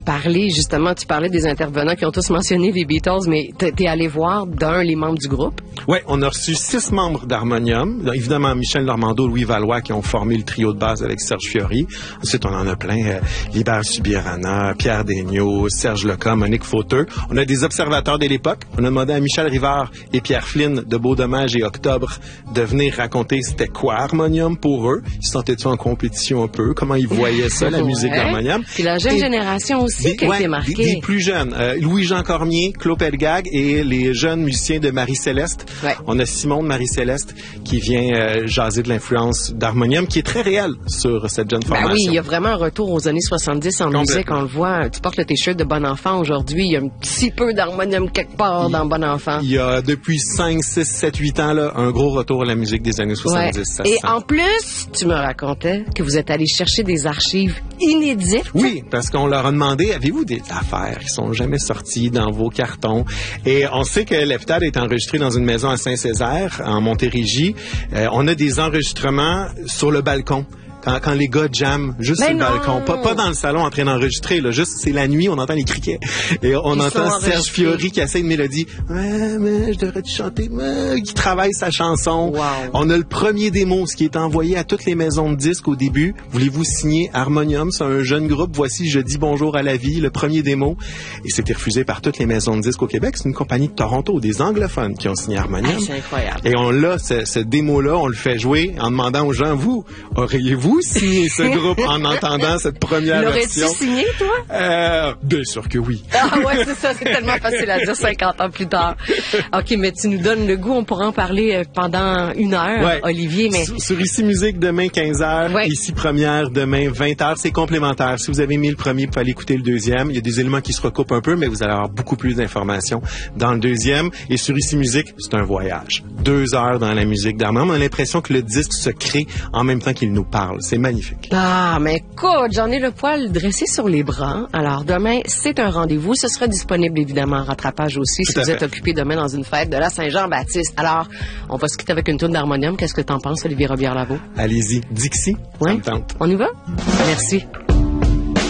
parler, justement, tu parlais des intervenants qui ont tous mentionné les Beatles, mais t'es allé voir les membres du groupe? Oui, on a reçu 6 membres d'Harmonium. Évidemment, Michel Normando, Louis Valois qui ont formé le trio de base avec Serge Fiori. Ensuite, on en a plein. Libert Subirana, Pierre Daigneault, Serge Leca, Monique Fauteux. On a des observateurs de l'époque. On a demandé à Michel Rivard et Pierre Flynn de Beau Dommage et Octobre de venir raconter c'était quoi Harmonium pour eux. Ils se sentaient-tu en compétition un peu? Comment ils voyaient ça, la musique d'Harmonium? Puis la jeune génération aussi qui a été marquée. Des plus jeunes. Louis-Jean Cormier, Claude Pelgag et les jeunes musiciens de Marie-Céleste. Ouais. On a Simon de Marie-Céleste qui vient jaser de l'influence d'Harmonium qui est très réelle sur cette jeune formation. Oui, il y a vraiment un retour aux années 70 en musique. On le voit. Tu portes le t-shirt de Bon Enfant aujourd'hui. Il y a un petit peu d'Harmonium quelque part dans Bon Enfant. Il y a depuis 5, 6, 7, 8 ans là, un gros retour à la musique des années 70. Ouais. Ça et en plus, tu me racontais que vous êtes allé chercher des archives inédites. Oui, parce qu'on leur a demandé, avez-vous des affaires qui sont jamais sorties dans vos cartons? Et on sait que l'heptade est enregistré dans une maison à Saint-Césaire, en Montérégie. On a des enregistrements sur le balcon. Quand les gars jamment juste sur le balcon, pas dans le salon en train d'enregistrer, là, juste c'est la nuit, on entend les criquets et on entend Serge Fiori qui essaie une mélodie. Ouais, mais je devrais te chanter, qui travaille sa chanson. Wow. On a le premier démo, ce qui est envoyé à toutes les maisons de disques au début. Voulez-vous signer Harmonium? C'est un jeune groupe. Voici Je dis bonjour à la vie, le premier démo. Et c'était refusé par toutes les maisons de disques au Québec. C'est une compagnie de Toronto, des anglophones qui ont signé Harmonium. C'est incroyable. Et on l'a, ce démo-là, on le fait jouer en demandant aux gens, vous, auriez-vous signé ce groupe en entendant cette première version? L'aurais-tu signé, toi? Bien sûr que oui. Ah ouais, c'est ça, c'est tellement facile à dire 50 ans plus tard. OK, mais tu nous donnes le goût, on pourra en parler pendant 1 heure, Olivier. Mais sur Ici Musique, demain 15h, Ici Première, demain 20h, c'est complémentaire. Si vous avez mis le premier, vous pouvez aller écouter le deuxième. Il y a des éléments qui se recoupent un peu, mais vous allez avoir beaucoup plus d'informations dans le deuxième. Et sur Ici Musique, c'est un voyage. 2 heures dans la musique d'Harmonium. On a l'impression que le disque se crée en même temps qu'il nous parle. C'est magnifique. Ah, mais écoute, j'en ai le poil dressé sur les bras. Alors, demain, c'est un rendez-vous. Ce sera disponible, évidemment, en rattrapage aussi, si vous êtes occupé demain dans une fête de la Saint-Jean-Baptiste. Alors, on va se quitter avec une tourne d'Harmonium. Qu'est-ce que t'en penses, Olivier Robillard-Lavaux? Allez-y. Dixie, ça me tente. On y va? Merci.